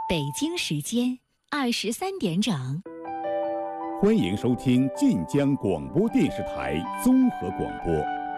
北京时间23点整。 欢迎收听晋江广播电视台综合广播。